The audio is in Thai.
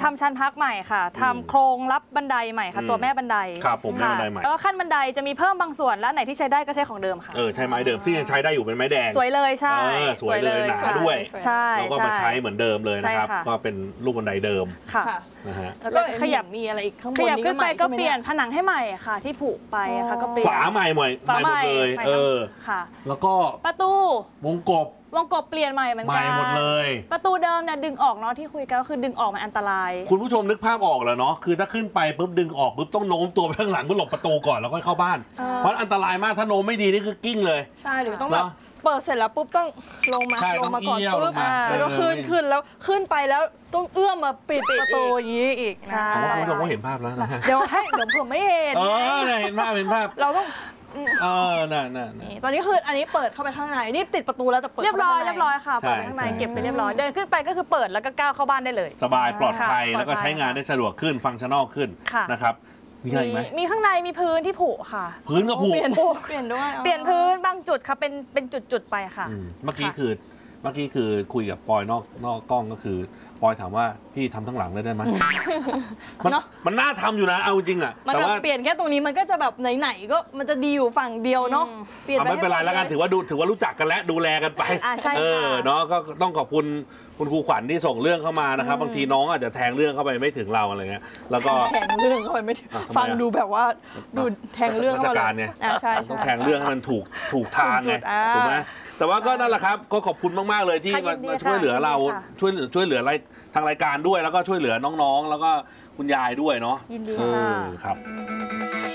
ำชั้นพักใหม่ค่ะทำโครงรับบันไดใหม่ค่ะตัวแม่บันไดครับผมแม่บันไดใหม่แล้วก็ขั้นบันไดจะมีเพิ่มบางส่วนและไหนที่ใช้ได้ก็ใช้ของเดิมค่ะใช้ไม้เดิมซึ่งยังใช้ได้อยู่เป็นไม้แดงสวยเลยใช่สวยเลยหนาด้วยใช่แล้วก็มาใช้เหมือนเดิมเลยนะครับก็เป็นลูกบันไดเดิมค่ะนะฮะแล้วก็ขยับมีอะไรอีกข้างบนขยับขึ้นไปก็เปลี่ยนผนังให้ใหม่ค่ะที่ผุไปค่ะก็เปลี่ยนฝาใหม่หมดเลยค่ะแล้วก็ประตูวงกบเปลี่ยนใหม่เหมือนกันใหม่หมดเลยประตูเดิมเนี่ยดึงออกเนาะที่คุยกันก็คือดึงออกมันอันตรายคุณผู้ชมนึกภาพออกแล้วเนาะคือถ้าขึ้นไปปุ๊บดึงออกปุ๊บต้องโน้มตัวไปข้างหลังเพื่อหลบประตูก่อนแล้วค่อยเข้าบ้านเพราะอันตรายมากถ้าโน้มไม่ดีนี่คือกิ้งเลยใช่หรือต้องแบบเปิดเสร็จแล้วปุ๊บต้องลงมาก่อนปุ๊บแล้วก็ขึ้นแล้วขึ้นไปแล้วต้องเอื้อมมาปิดประตูอย่างนี้อีกนะคุณผู้ชมก็เห็นภาพแล้วนะเดี๋ยวผมไม่เห็นเห็นภาพเราต้องน่ะตอนนี้คืออันนี้เปิดเข้าไปข้างในนี่ติดประตูแล้วแต่เปิดเรียบร้อยค่ะเปิดข้างในเก็บไปเรียบร้อยเดินขึ้นไปก็คือเปิดแล้วก็ก้าวเข้าบ้านได้เลยสบายปลอดภัยแล้วก็ใช้งานได้สะดวกขึ้นฟังก์ชั่นอลขึ้นนะครับมีอะไรไหมมีข้างในมีพื้นที่ผุค่ะพื้นก็ผุเปลี่ยนด้วยเปลี่ยนพื้นบางจุดค่ะเป็นจุดไปค่ะเมื่อกี้คือคุยกับปอยนอกกล้องก็คือปอยถามว่าพี่ทำทั้งหลังเลยได้ไหมมันน่าทำอยู่นะเอาจริงอ่ะแต่ว่าเปลี่ยนแค่ตรงนี้มันก็จะแบบไหนๆก็มันจะดีอยู่ฝั่งเดียวเนาะเปลี่ยนไม่เป็นไรแล้วกันถือว่ารู้จักกันและดูแลกันไปเนาะก็ต้องขอบคุณคุณครูขวัญที่ส่งเรื่องเข้ามานะครับบางทีน้องอาจจะแทงเรื่องเข้าไปไม่ถึงเราอะไรเงี้ยแล้วก็แทงเรื่องเข้าไปไม่ถึงฟังดูแบบว่าดูแทงเรื่องเข้าไปการเนี่ยต้องแทงเรื่องให้มันถูกทางไงถูกไหมแต่ว่าก็นั่นแหละครับก็ขอบคุณมากๆเลยที่มาช่วยเหลือเราช่วยเหลือทางรายการด้วยแล้วก็ช่วยเหลือน้องๆแล้วก็คุณยายด้วยเนาะยินดีค่ะครับ